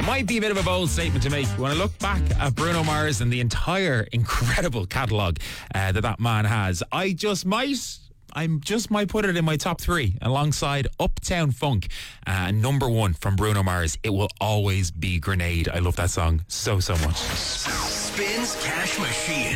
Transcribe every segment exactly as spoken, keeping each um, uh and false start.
might be a bit of a bold statement to make. When I look back at Bruno Mars and the entire incredible catalogue uh, that that man has, I just might... I just might put it in my top three alongside Uptown Funk and uh, number one from Bruno Mars. It will always be Grenade. I love that song so, so much. Spins Cash Machine.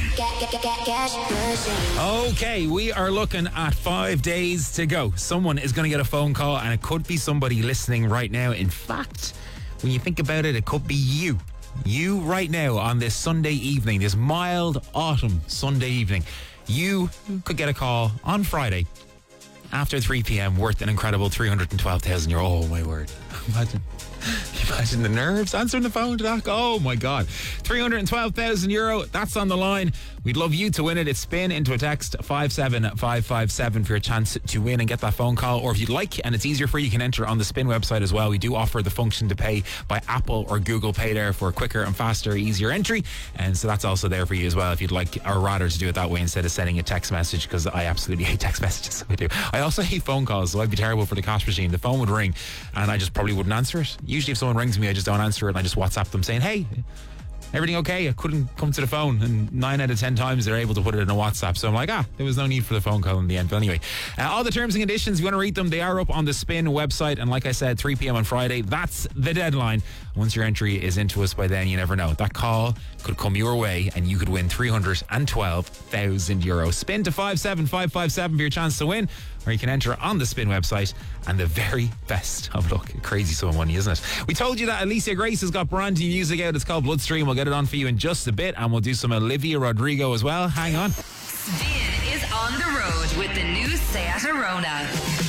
Cash machine. Okay, we are looking at five days to go. Someone is going to get a phone call, and it could be somebody listening right now. In fact, when you think about it, it could be you. You right now on this Sunday evening, this mild autumn Sunday evening. You could get a call on Friday after three p.m. worth an incredible three hundred twelve thousand euro. Oh, my word. Imagine. Imagine the nerves answering the phone to that. Oh, my God. three hundred twelve thousand euro. That's on the line. We'd love you to win it. It's spin into a text five seven five five seven for your chance to win and get that phone call. Or if you'd like, and it's easier for you, you can enter on the Spin website as well. We do offer the function to pay by Apple or Google Pay there for quicker and faster, easier entry. And so that's also there for you as well if you'd like, or rather to do it that way instead of sending a text message, because I absolutely hate text messages. I do. I also hate phone calls, so I'd be terrible for the cash machine. The phone would ring and I just probably wouldn't answer it. Usually if someone rings me, I just don't answer it and I just WhatsApp them saying, hey, everything okay? I couldn't come to the phone, and nine out of ten times they're able to put it in a WhatsApp. So I'm like, ah, there was no need for the phone call in the end. But anyway, uh, all the terms and conditions, if you want to read them, they are up on the Spin website. And like I said, three p.m. on Friday, that's the deadline. Once your entry is into us by then, you never know. That call could come your way and you could win three hundred twelve thousand euros. Spin to five seven five five seven for your chance to win, or you can enter on the Spin website. And the very best of luck. Crazy sum of money, isn't it? We told you that Alicia Grace has got brand new music out. It's called Bloodstream. We'll get it on for you in just a bit, and we'll do some Olivia Rodrigo as well. Hang on. Spin is on the road with the new Seat Arona.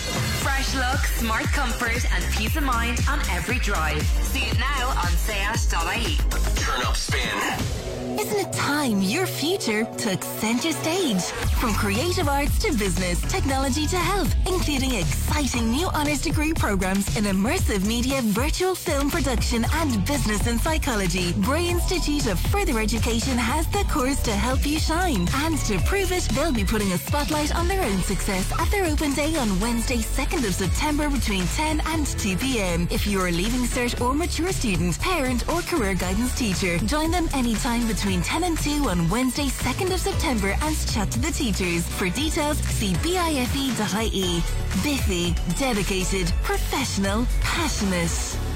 Fresh look, smart comfort, and peace of mind on every drive. See it now on seat dot I E. Turn up Spin. Isn't it time your future took center stage? From creative arts to business, technology to health, including exciting new honours degree programs in immersive media, virtual film production, and business and psychology, Bray Institute of Further Education has the course to help you shine. And to prove it, they'll be putting a spotlight on their own success at their open day on Wednesday, second of September between ten and two p.m. If you're a Leaving Cert or mature student, parent, or career guidance teacher, join them anytime between ten and two on Wednesday, second of September, and chat to the teachers. For details, see bife dot I E. Biffy, dedicated, professional, passionate.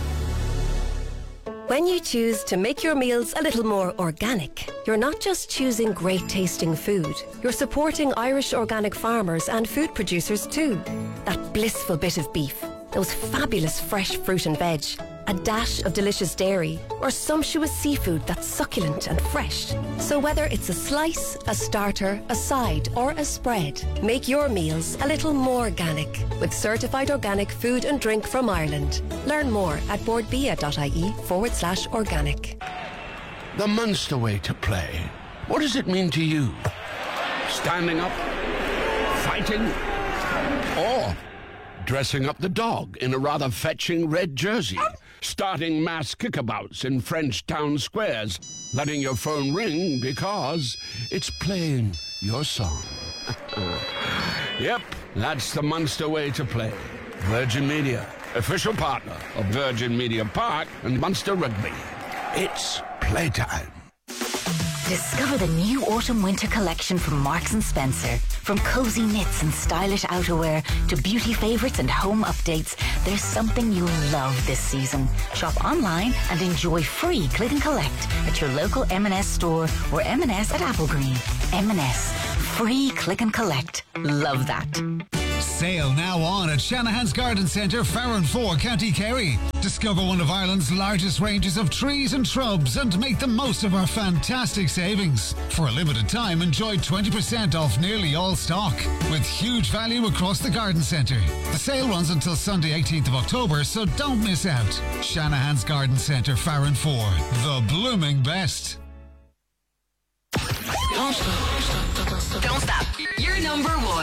When you choose to make your meals a little more organic, you're not just choosing great tasting food, you're supporting Irish organic farmers and food producers too. That blissful bit of beef, those fabulous fresh fruit and veg, a dash of delicious dairy, or sumptuous seafood that's succulent and fresh. So whether it's a slice, a starter, a side, or a spread, make your meals a little more organic with certified organic food and drink from Ireland. Learn more at boardbia.ie forward slash organic. The Munster way to play. What does it mean to you? Standing up? Fighting? Or dressing up the dog in a rather fetching red jersey? Starting mass kickabouts in French town squares? Letting your phone ring because it's playing your song? Yep, that's the Munster way to play. Virgin Media, official partner of Virgin Media Park and Munster Rugby. It's playtime. Discover the new autumn-winter collection from Marks and Spencer. From cozy knits and stylish outerwear to beauty favourites and home updates, there's something you'll love this season. Shop online and enjoy free click and collect at your local M and S store or M and S at Applegreen. M and S. Free click and collect. Love that. Sale now on at Shanahan's Garden Centre, Farranfore, County Kerry. Discover one of Ireland's largest ranges of trees and shrubs and make the most of our fantastic savings. For a limited time, enjoy twenty percent off nearly all stock with huge value across the garden centre. The sale runs until Sunday eighteenth of October, so don't miss out. Shanahan's Garden Centre, Farranfore. The blooming best. Don't stop. Don't stop. You're number one.